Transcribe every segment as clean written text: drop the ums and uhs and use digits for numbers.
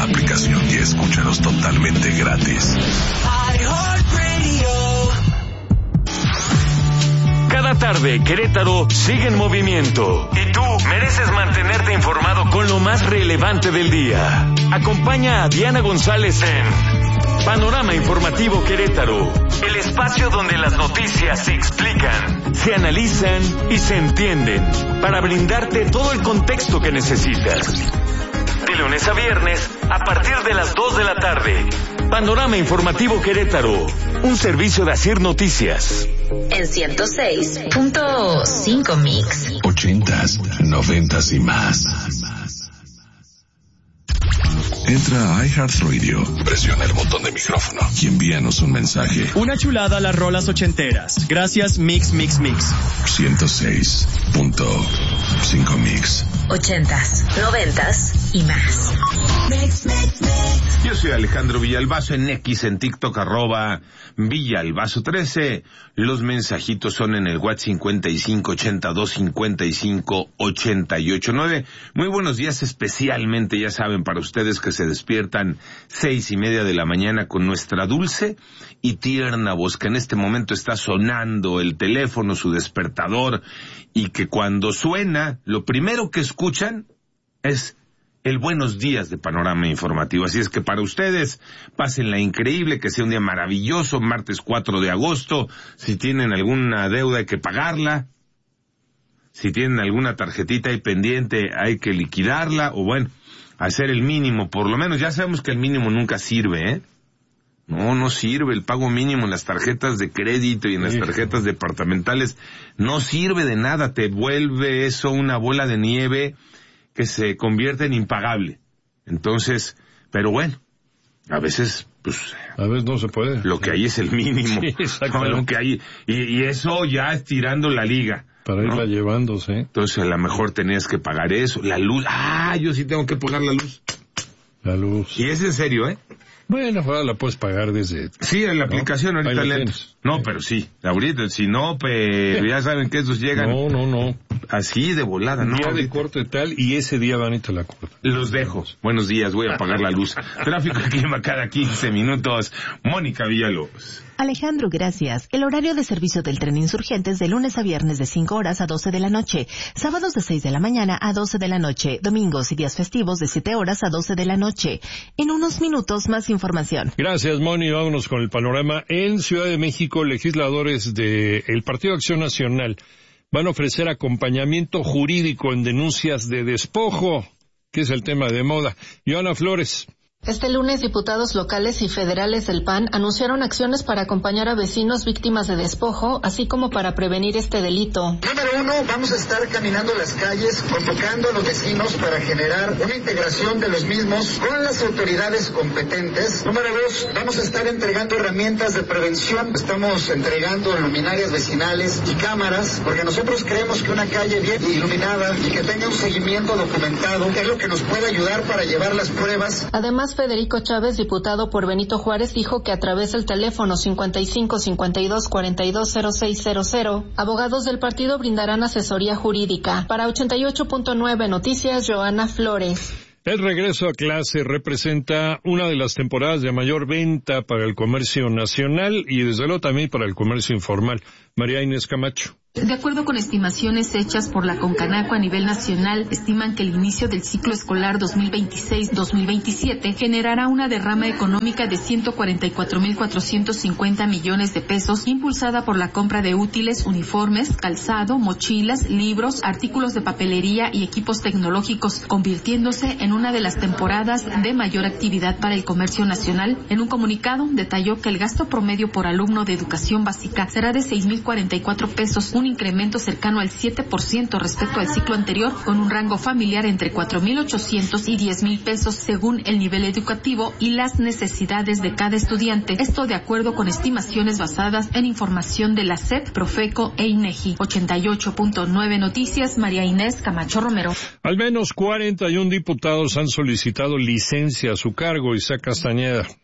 la aplicación y escúchanos totalmente gratis. Cada tarde, Querétaro sigue en movimiento. Y tú mereces mantenerte informado con lo más relevante del día. Acompaña a Diana González en Panorama Informativo Querétaro, el espacio donde las noticias se explican, se analizan y se entienden, para brindarte todo el contexto que necesitas. De lunes a viernes, a partir de las 2 de la tarde. Panorama Informativo Querétaro, un servicio de Asir Noticias. En 106.5 Mix. 80s, 90s y más. Entra a iHeartRadio, presiona el botón de micrófono y envíanos un mensaje. Una chulada las rolas ochenteras. Gracias, Mix. 106.5 Mix. 80s, 90s y más. Yo soy Alejandro Villalbazo en X, en TikTok, @Villalbazo13. Los mensajitos son en el WhatsApp 5582558889. Muy buenos días, especialmente, ya saben, para ustedes que se despiertan 6:30 de la mañana con nuestra dulce y tierna voz, que en este momento está sonando el teléfono, su despertador, y que cuando suena, lo primero que escuchan es el buenos días de Panorama Informativo. Así es que para ustedes, pásenla increíble, que sea un día maravilloso, martes 4 de agosto. Si tienen alguna deuda hay que pagarla. Si tienen alguna tarjetita ahí pendiente hay que liquidarla, o bueno, hacer el mínimo, por lo menos. Ya sabemos que el mínimo nunca sirve, ¿eh? No sirve el pago mínimo en las tarjetas de crédito y en las tarjetas departamentales. No sirve de nada, te vuelve eso una bola de nieve que se convierte en impagable. Entonces, pero bueno, a veces, pues, a veces no se puede. Lo que hay es el mínimo. Sí, exacto. Lo que hay, y eso ya estirando la liga. Para irla llevándose. Entonces, a lo mejor tenías que pagar eso. La luz, yo sí tengo que pagar la luz. La luz. Y es en serio, ¿eh? Bueno, ahora la puedes pagar desde... Sí, en la aplicación ahorita lentes. No, pero sí, ahorita, si no, pero ya saben que esos llegan... No. Así de volada, ¿no? Día de corte tal, y ese día van y te la cortan. Los dejo. Buenos días, voy a apagar la luz. Tráfico y clima cada 15 minutos. Mónica Villalobos. Alejandro, gracias. El horario de servicio del tren Insurgentes de lunes a viernes de 5 horas a 12 de la noche, sábados de 6 de la mañana a 12 de la noche, domingos y días festivos de 7 horas a 12 de la noche. En unos minutos más información. Gracias, Moni. Vámonos con el panorama. En Ciudad de México, legisladores del Partido Acción Nacional van a ofrecer acompañamiento jurídico en denuncias de despojo, que es el tema de moda. Joana Flores. Este lunes, diputados locales y federales del PAN anunciaron acciones para acompañar a vecinos víctimas de despojo, así como para prevenir este delito. Número 1, vamos a estar caminando las calles, convocando a los vecinos para generar una integración de los mismos con las autoridades competentes. Número 2, vamos a estar entregando herramientas de prevención. Estamos entregando luminarias vecinales y cámaras, porque nosotros creemos que una calle bien iluminada y que tenga un seguimiento documentado es lo que nos puede ayudar para llevar las pruebas. Además, Federico Chávez, diputado por Benito Juárez, dijo que a través del teléfono 55-52-42-0600, abogados del partido brindarán asesoría jurídica. Para 88.9 Noticias, Joana Flores. El regreso a clase representa una de las temporadas de mayor venta para el comercio nacional y desde luego también para el comercio informal. María Inés Camacho. De acuerdo con estimaciones hechas por la Concanaco a nivel nacional, estiman que el inicio del ciclo escolar 2026-2027 generará una derrama económica de 144.450 millones de pesos, impulsada por la compra de útiles, uniformes, calzado, mochilas, libros, artículos de papelería y equipos tecnológicos, convirtiéndose en una de las temporadas de mayor actividad para el comercio nacional. En un comunicado, detalló que el gasto promedio por alumno de educación básica será de 6.044 pesos, un incremento cercano al 7% respecto al ciclo anterior, con un rango familiar entre 4.800 y 10.000 pesos según el nivel educativo y las necesidades de cada estudiante. Esto de acuerdo con estimaciones basadas en información de la SEP, Profeco e INEGI. 88.9 Noticias, María Inés Camacho Romero. Al menos 41 diputados han solicitado licencia a su cargo. Isaac Castañeda.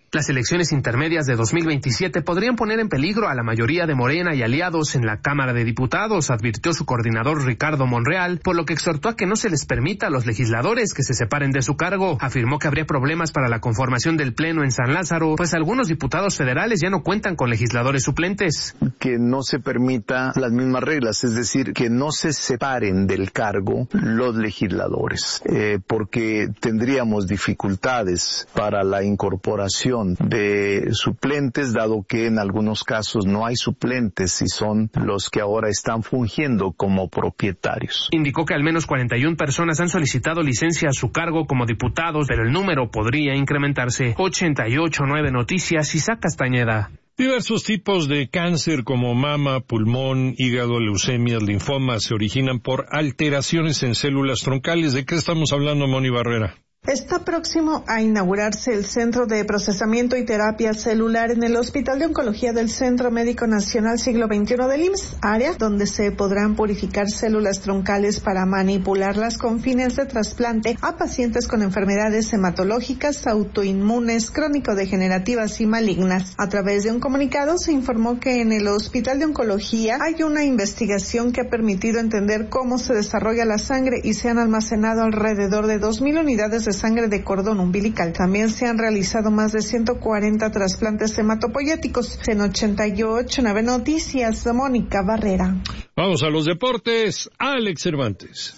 Las elecciones intermedias de 2027 podrían poner en peligro a la mayoría de Morena y aliados en la Cámara de Diputados, advirtió su coordinador Ricardo Monreal, por lo que exhortó a que no se les permita a los legisladores que se separen de su cargo. Afirmó que habría problemas para la conformación del Pleno en San Lázaro, pues algunos diputados federales ya no cuentan con legisladores suplentes. Que no se permita las mismas reglas, es decir, que no se separen del cargo los legisladores, porque tendríamos dificultades para la incorporación de suplentes, dado que en algunos casos no hay suplentes y son los que ahora están fungiendo como propietarios. Indicó que al menos 41 personas han solicitado licencia a su cargo como diputados, pero el número podría incrementarse. 88.9 Noticias, Isaac Castañeda. Diversos tipos de cáncer como mama, pulmón, hígado, leucemias, linfomas se originan por alteraciones en células troncales. ¿De qué estamos hablando, Moni Barrera? Está próximo a inaugurarse el Centro de Procesamiento y Terapia Celular en el Hospital de Oncología del Centro Médico Nacional Siglo XXI del IMSS, área donde se podrán purificar células troncales para manipularlas con fines de trasplante a pacientes con enfermedades hematológicas, autoinmunes, crónico-degenerativas y malignas. A través de un comunicado se informó que en el Hospital de Oncología hay una investigación que ha permitido entender cómo se desarrolla la sangre y se han almacenado alrededor de 2,000 unidades de sangre de cordón umbilical. También se han realizado más de 140 trasplantes hematopoyéticos. En 88.9 Noticias, Mónica Barrera. Vamos a los deportes. Alex Cervantes.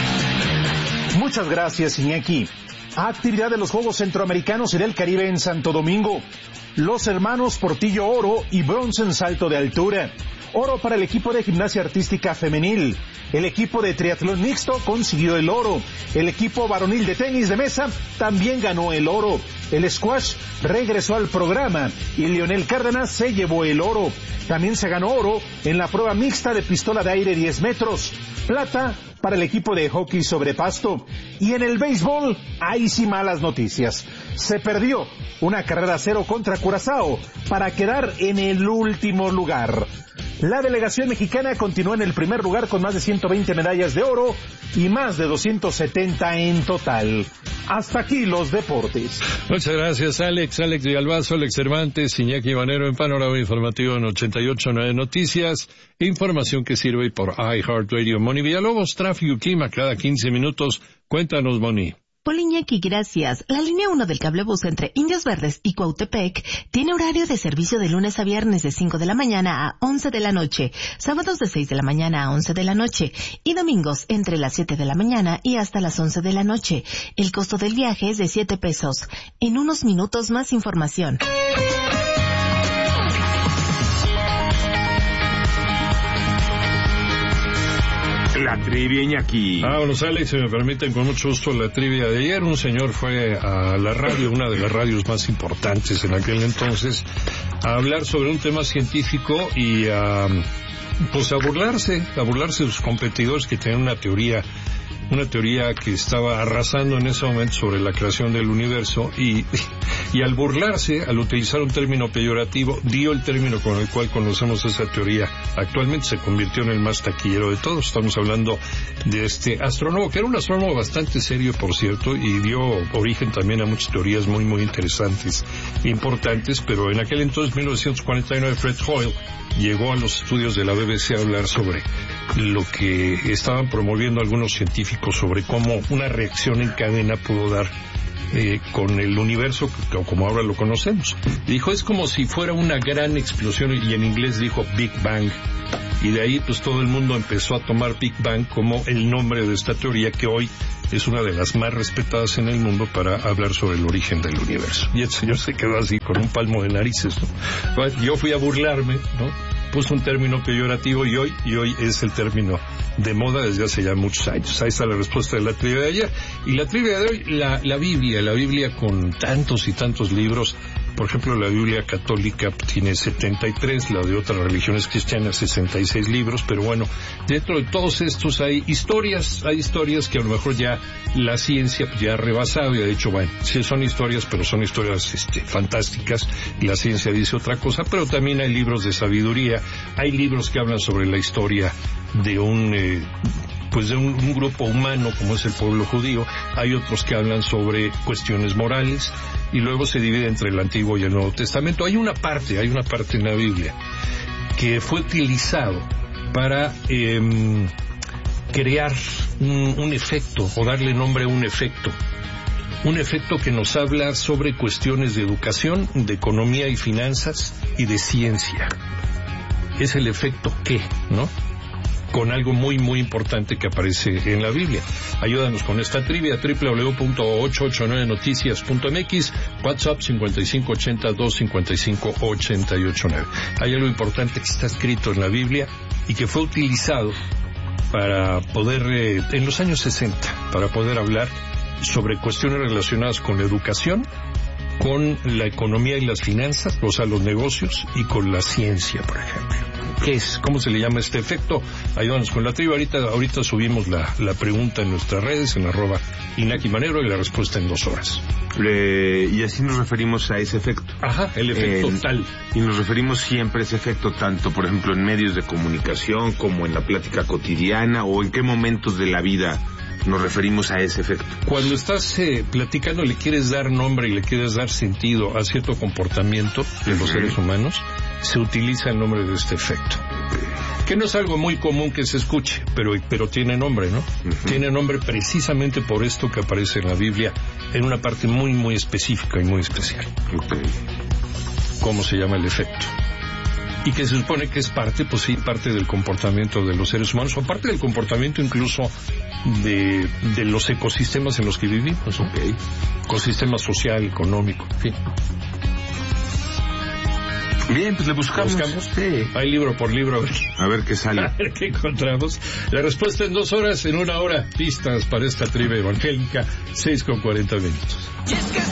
Muchas gracias, Iñaki. Actividad de los Juegos Centroamericanos y del Caribe en Santo Domingo. Los hermanos Portillo oro y bronce en salto de altura. Oro para el equipo de gimnasia artística femenil. El equipo de triatlón mixto consiguió el oro. El equipo varonil de tenis de mesa también ganó el oro. El squash regresó al programa y Leonel Cárdenas se llevó el oro. También se ganó oro en la prueba mixta de pistola de aire 10 metros. Plata para el equipo de hockey sobre pasto. Y en el béisbol, ahí sí malas noticias. Se perdió una carrera 0 contra Curazao para quedar en el último lugar. La delegación mexicana continúa en el primer lugar con más de 120 medallas de oro y más de 270 en total. Hasta aquí los deportes. Muchas gracias, Alex. Alex Villalbazo, Alex Cervantes, Iñaki Manero en Panorama Informativo en 88.9 Noticias. Información que sirve por iHeartRadio. Moni Villalobos, tráfico y clima cada 15 minutos. Cuéntanos, Moni. Poliñaki, gracias. La línea 1 del cablebús entre Indios Verdes y Cuautepec tiene horario de servicio de lunes a viernes de 5 de la mañana a 11 de la noche, sábados de 6 de la mañana a 11 de la noche y domingos entre las 7 de la mañana y hasta las 11 de la noche. El costo del viaje es de 7 pesos. En unos minutos más información. La trivia, Iñaki. Vámonos, Alex, si me permiten, con mucho gusto la trivia de ayer. Un señor fue a la radio, una de las radios más importantes en aquel entonces, a hablar sobre un tema científico y a burlarse de sus competidores que tenían una teoría que estaba arrasando en ese momento sobre la creación del universo y al burlarse, al utilizar un término peyorativo, dio el término con el cual conocemos esa teoría. Actualmente se convirtió en el más taquillero de todos. Estamos hablando de este astrónomo, que era un astrónomo bastante serio, por cierto, y dio origen también a muchas teorías muy, muy interesantes, importantes, pero en aquel entonces, 1949, Fred Hoyle llegó a los estudios de la BBC a hablar sobre lo que estaban promoviendo algunos científicos sobre cómo una reacción en cadena pudo dar con el universo como ahora lo conocemos. Dijo, es como si fuera una gran explosión, y en inglés dijo Big Bang, y de ahí pues todo el mundo empezó a tomar Big Bang como el nombre de esta teoría, que hoy es una de las más respetadas en el mundo para hablar sobre el origen del universo. Y el señor se quedó así con un palmo de narices, ¿no? Bueno, yo fui a burlarme, ¿no? Puse un término peyorativo y hoy es el término de moda desde hace ya muchos años. Ahí está la respuesta de la trivia de ayer. Y la trivia de hoy, la Biblia con tantos y tantos libros. Por ejemplo, la Biblia católica tiene 73, la de otras religiones cristianas 66 libros, pero bueno, dentro de todos estos hay historias que a lo mejor ya la ciencia ya ha rebasado y ha dicho, bueno, sí son historias, pero son historias fantásticas, y la ciencia dice otra cosa, pero también hay libros de sabiduría, hay libros que hablan sobre la historia de un pues de un grupo humano como es el pueblo judío. Hay otros que hablan sobre cuestiones morales y luego se divide entre el Antiguo y el Nuevo Testamento. Hay una parte en la Biblia que fue utilizado para crear un efecto o darle nombre a un efecto que nos habla sobre cuestiones de educación, de economía y finanzas y de ciencia. Es el efecto ¿qué?, ¿no? Con algo muy, muy importante que aparece en la Biblia. Ayúdanos con esta trivia, www.889noticias.mx, WhatsApp 5580-255-889. Hay algo importante que está escrito en la Biblia y que fue utilizado para poder, en los años 60, para poder hablar sobre cuestiones relacionadas con la educación, con la economía y las finanzas, o sea, los negocios, y con la ciencia, por ejemplo. ¿Qué es? ¿Cómo se le llama este efecto? Ayúdanos con la trivia. Ahorita subimos la pregunta en nuestras redes, en @Iñaki Manero, y la respuesta en 2 horas. Y así nos referimos a ese efecto. Ajá, el efecto tal. Y nos referimos siempre a ese efecto, tanto, por ejemplo, en medios de comunicación, como en la plática cotidiana, o en qué momentos de la vida nos referimos a ese efecto. Cuando estás platicando, le quieres dar nombre y le quieres dar sentido a cierto comportamiento de los seres humanos, se utiliza el nombre de este efecto. Que no es algo muy común que se escuche, pero tiene nombre, ¿no? Tiene nombre precisamente por esto que aparece en la Biblia, en una parte muy, muy específica y muy especial. ¿Cómo se llama el efecto? Y que se supone que es parte, pues sí, parte del comportamiento de los seres humanos, o parte del comportamiento incluso de los ecosistemas en los que vivimos, ¿no? Ecosistema social, económico, en fin. Bien, pues le buscamos. Sí. Hay libro por libro, a ver qué sale. A ver qué encontramos. La respuesta en 2 horas, en 1 hora. Pistas para esta trivia evangélica, 6:40.